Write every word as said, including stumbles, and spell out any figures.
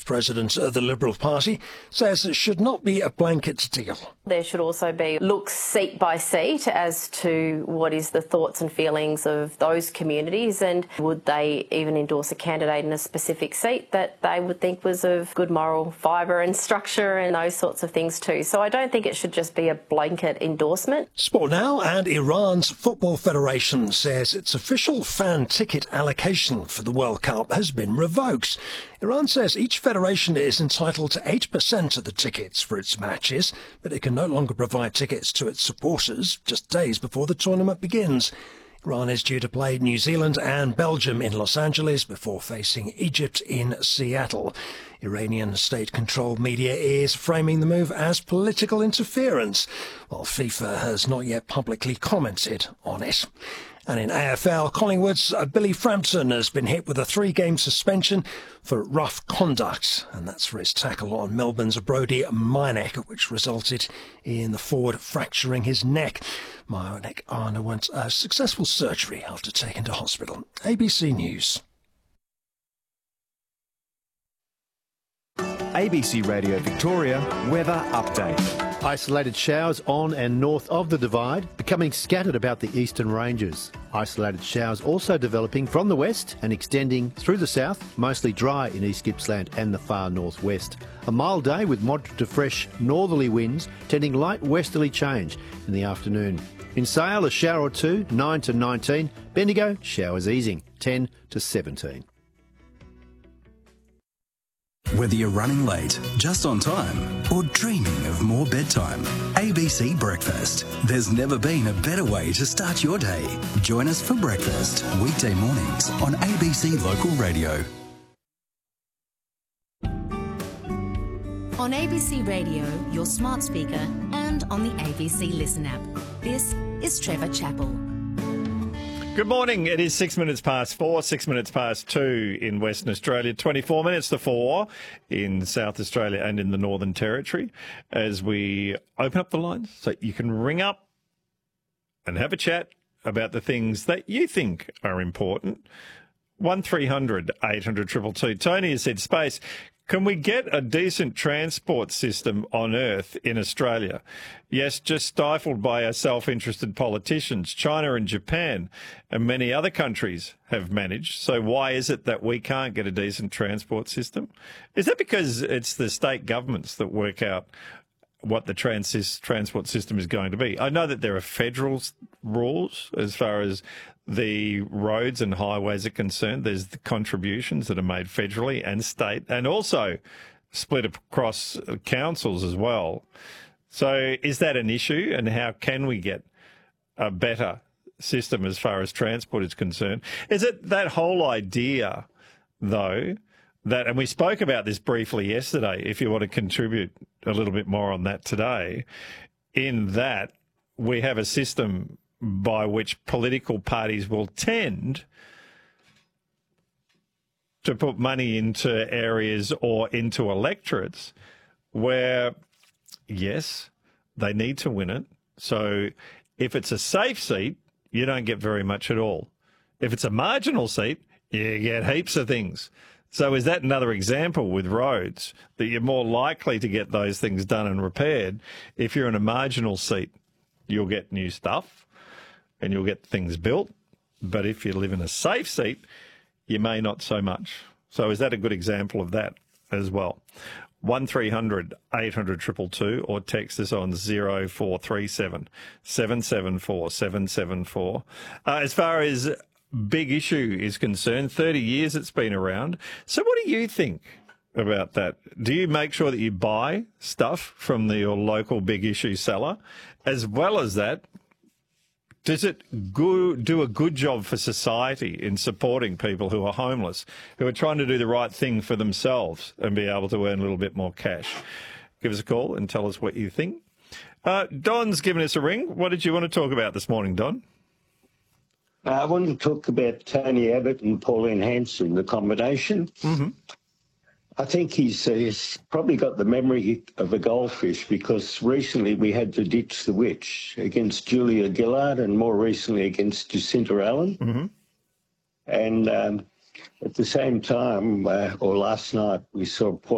President of the Liberal Party, says it should not be a blanket deal. There should also be looks seat by seat as to what is the thoughts and feelings of those communities, and would they even endorse a candidate in a specific seat that they would think was of good moral fibre and structure and those sorts of things too. So I don't think it should just be a blanket endorsement. Sport now, and Iran's Football Federation says its official fan ticket allocation for the World Cup has been revoked. Iran says each federation is entitled to eight percent of the tickets for its matches, but it can no longer provide tickets to its supporters just days before the tournament begins. Iran is due to play New Zealand and Belgium in Los Angeles before facing Egypt in Seattle. Iranian state-controlled media is framing the move as political interference, while FIFA has not yet publicly commented on it. And in A F L, Collingwood's Billy Frampton has been hit with a three-game suspension for rough conduct, and that's for his tackle on Melbourne's Brodie Meyneck, which resulted in the forward fracturing his neck. Meyneck underwent a successful surgery after taken to hospital. A B C News. A B C Radio Victoria weather update. Isolated showers on and north of the Divide, becoming scattered about the eastern ranges. Isolated showers also developing from the west and extending through the south, mostly dry in East Gippsland and the far northwest. A mild day with moderate to fresh northerly winds, tending light westerly change in the afternoon. In Sale, a shower or two, nine to nineteen. Bendigo, showers easing, ten to seventeen. Whether you're running late, just on time, or dreaming of more bedtime, A B C Breakfast. There's never been a better way to start your day. Join us for breakfast, weekday mornings on A B C Local Radio. On A B C Radio, your smart speaker, and on the A B C Listen app. This is Trevor Chappell. Good morning. It is six minutes past four, six minutes past two in Western Australia, twenty-four minutes to four in South Australia and in the Northern Territory, as we open up the lines so you can ring up and have a chat about the things that you think are important. one three hundred eight hundred two two two. Tony has said, Space, can we get a decent transport system on Earth in Australia? Yes, just stifled by our self-interested politicians. China and Japan and many other countries have managed. So why is it that we can't get a decent transport system? Is that because it's the state governments that work out what the trans- transport system is going to be? I know that there are federal rules as far as the roads and highways are concerned. There's the contributions that are made federally and state, and also split across councils as well. So is that an issue, and how can we get a better system as far as transport is concerned? Is it that whole idea, though, that, and we spoke about this briefly yesterday, if you want to contribute a little bit more on that today, in that we have a system by which political parties will tend to put money into areas or into electorates where, yes, they need to win it. So if it's a safe seat, you don't get very much at all. If it's a marginal seat, you get heaps of things. So is that another example with roads, that you're more likely to get those things done and repaired? If you're in a marginal seat, you'll get new stuff and you'll get things built. But if you live in a safe seat, you may not so much. So is that a good example of that as well? one three hundred eight hundred two two two or text us on zero four three seven seven seven four seven seven four. Uh, as far as Big Issue is concerned, thirty years it's been around. So what do you think about that? Do you make sure that you buy stuff from the, your local Big Issue seller? As well as that, does it go, do a good job for society in supporting people who are homeless, who are trying to do the right thing for themselves and be able to earn a little bit more cash? Give us a call and tell us what you think. Uh, Don's given us a ring. What did you want to talk about this morning, Don? Uh, I wanted to talk about Tony Abbott and Pauline Hanson, the combination. Mm-hmm. I think he's, uh, he's probably got the memory of a goldfish, because recently we had to ditch the witch against Julia Gillard and more recently against Jacinta Allen. Mm-hmm. And um, at the same time, uh, or last night, we saw